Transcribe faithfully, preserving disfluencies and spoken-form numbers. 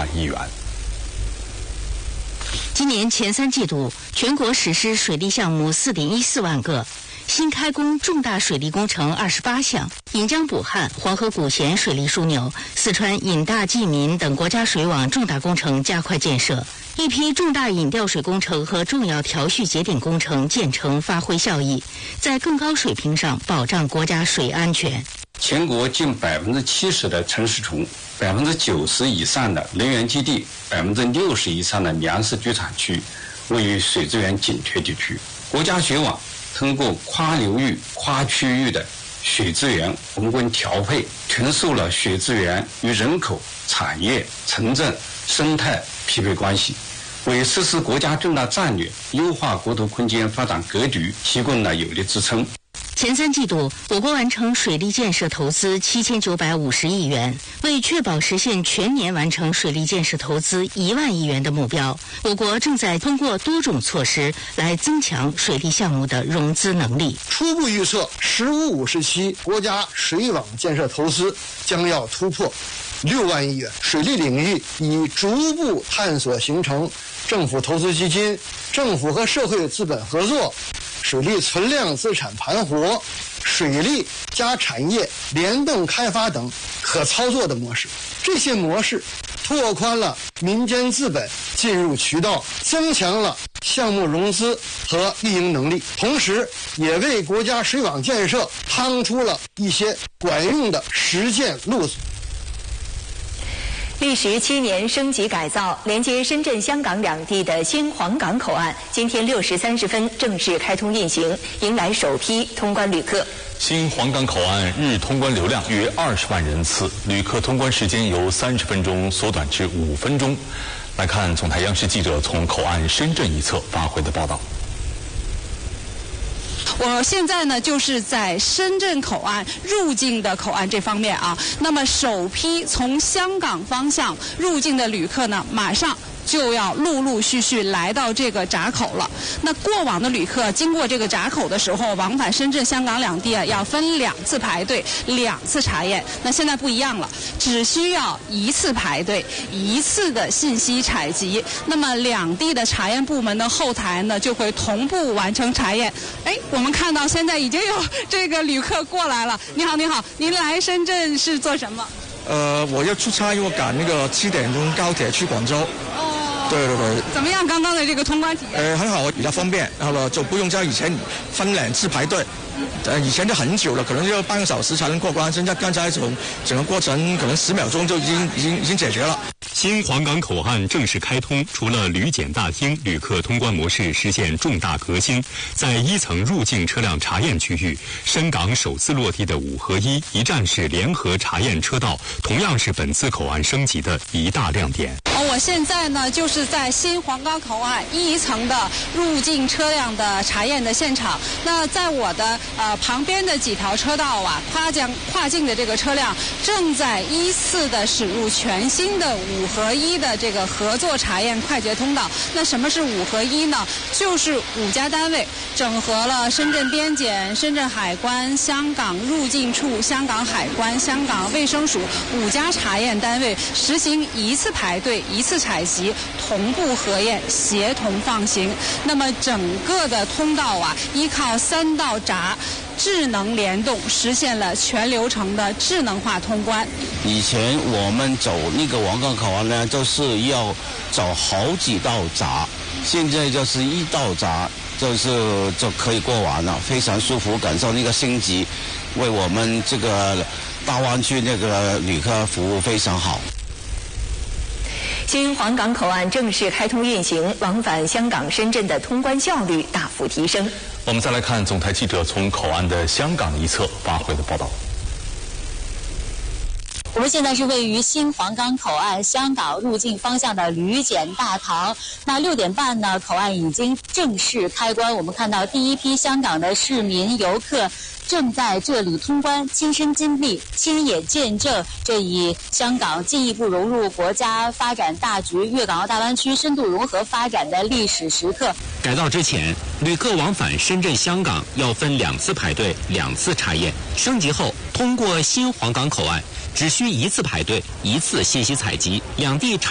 万亿元。 今年前三季度，全国实施水利项目四点一四万个，新开工重大水利工程二十八项，引江补汉、黄河古咸水利枢纽、四川引大济民等国家水网重大工程加快建设，一批重大引调水工程和重要调蓄节点工程建成发挥效益，在更高水平上保障国家水安全。 全国近百分之七十的城市群，百分之九十以上的能源基地，百分之六十以上的粮食居产区，位于水资源紧缺地区。国家水网通过跨流域、跨区域的水资源宏观调配，全受了水资源与人口、产业、城镇、生态匹配关系，为实施国家重大战略、优化国土空间发展格局提供了有力支撑。 前三季度，我国完成水利建设投资七千九百五十亿元。为确保实现全年完成水利建设投资一万亿元的目标，我国正在通过多种措施来增强水利项目的融资能力。 初步预测，“十五五”时期国家水网建设投资将要突破六万亿元。水利领域已逐步探索形成政府投资基金、政府和社会资本合作、水利存量资产盘活、水利加产业联动开发等可操作的模式。这些模式拓宽了民间资本进入渠道，增强了项目融资和运营能力，同时也为国家水网建设趟出了一些管用的实践路子。 历时七年升级改造，连接深圳、香港两地的新黄岗口岸，今天六时三十分正式开通运行，迎来首批通关旅客。 新黄岗口岸日通关流量约二十万人次，旅客通关时间由三十分钟缩短至五分钟。来看总台央视记者从口岸深圳一侧发回的报道。 我现在呢，就是在深圳口岸入境的口岸这方面啊。那么首批从香港方向入境的旅客呢，马上就要陆陆续续来到这个闸口了。那过往的旅客经过这个闸口的时候，往返深圳、香港两地啊，要分两次排队、两次查验。那现在不一样了，只需要一次排队、一次的信息采集。那么两地的查验部门的后台呢，就会同步完成查验。哎，我们看到现在已经有这个旅客过来了。你好，你好，您来深圳是做什么？ 呃，我要出差，因为我赶那个七点钟高铁去广州。哦，对对对。 怎么样？刚刚的这个通关体验？ 呃，很好，比较方便，然后呢就不用像以前分两次排队。呃，以前就很久了，可能要半个小时才能过关。现在刚才从整个过程可能十秒钟就已经已经已经解决了。 新黄岗口岸正式开通，除了旅检大厅旅客通关模式实现重大革新，在一层入境车辆查验区域，深港首次落地的五合一一站式联合查验车道，同样是本次口岸升级的一大亮点。 哦，我现在呢就是在新黄岗口岸一层的入境车辆的查验的现场。那在我的呃旁边的几条车道啊，跨江跨境的这个车辆正在依次的驶入全新的五合一的这个合作查验快捷通道。那什么是五合一呢？就是五家单位整合了深圳边检、深圳海关、香港入境处、香港海关、香港卫生署五家查验单位，实行一次排队、一次采集、同步核验、协同放行。那么整个的通道啊，依靠三道闸智能联动，实现了全流程的智能化通关。 以前我们走那个黄岗口岸呢，就是要走好几道闸，现在就是一道闸，就是就可以过完了，非常舒服，感受那个升级，为我们这个大湾区那个旅客服务非常好。 新黄岗口岸正式开通运行，往返香港、深圳的通关效率大幅提升。 我们再来看总台记者从口岸的香港一侧发回的报道。 我们现在是位于新黄岗口岸香港入境方向的旅检大堂。那六点半呢，口岸已经正式开关。我们看到第一批香港的市民游客正在这里通关，亲身经历、亲眼见证这一香港进一步融入国家发展大局、粤港澳大湾区深度融合发展的历史时刻。 改造之前，旅客往返深圳、香港要分两次排队、两次查验；升级后，通过新黄岗口岸，只需一次排队、一次信息采集，两地查